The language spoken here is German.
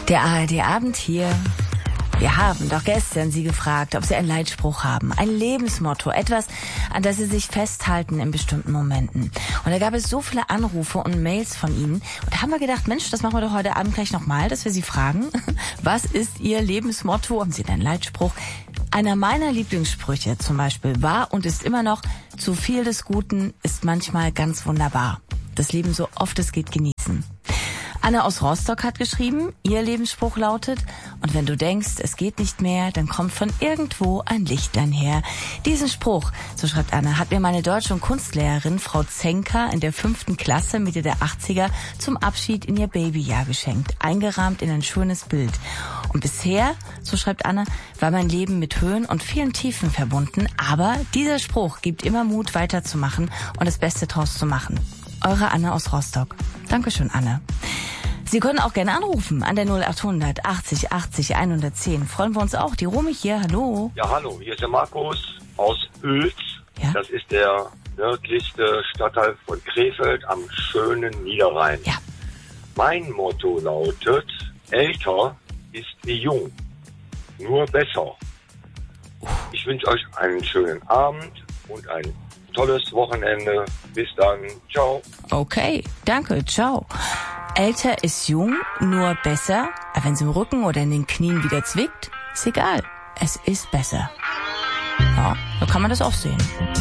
Der ARD-Abend hier. Wir haben doch gestern Sie gefragt, ob Sie einen Leitspruch haben, ein Lebensmotto, etwas, an das Sie sich festhalten in bestimmten Momenten. Und da gab es so viele Anrufe und Mails von Ihnen. Und da haben wir gedacht, Mensch, das machen wir doch heute Abend gleich nochmal, dass wir Sie fragen, was ist Ihr Lebensmotto? Haben Sie einen Leitspruch? Einer meiner Lieblingssprüche zum Beispiel war und ist immer noch: Zu viel des Guten ist manchmal ganz wunderbar. Das Leben so oft es geht genießen. Anne aus Rostock hat geschrieben, ihr Lebensspruch lautet: Und wenn du denkst, es geht nicht mehr, dann kommt von irgendwo ein Lichtlein her. Diesen Spruch, so schreibt Anne, hat mir meine Deutsch- und Kunstlehrerin Frau Zenker in der 5. Klasse Mitte der 80er zum Abschied in ihr Babyjahr geschenkt, eingerahmt in ein schönes Bild. Und bisher, so schreibt Anne, war mein Leben mit Höhen und vielen Tiefen verbunden, aber dieser Spruch gibt immer Mut, weiterzumachen und das Beste draus zu machen. Eure Anne aus Rostock. Dankeschön, Anne. Sie können auch gerne anrufen an der 0800 80 80 110. Freuen wir uns auch. Die Romy hier, hallo. Ja, hallo, hier ist der Markus aus Oels. Ja? Das ist der nördlichste Stadtteil von Krefeld am schönen Niederrhein. Ja. Mein Motto lautet: Älter ist wie jung, nur besser. Ich wünsche euch einen schönen Abend und ein tolles Wochenende. Bis dann. Ciao. Okay, danke, ciao. Älter ist jung, nur besser. Aber wenn es im Rücken oder in den Knien wieder zwickt, ist egal. Es ist besser. Ja, so kann man das auch sehen.